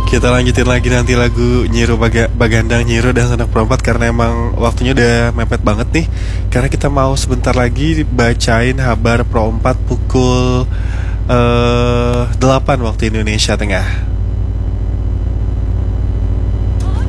Kita lanjutin lagi nanti lagu Bagandang Nyiro dan Sanak Perempat, karena emang waktunya udah mepet banget nih. Karena kita mau sebentar lagi bacain Habar Pro 4 pukul 8 waktu Indonesia Tengah.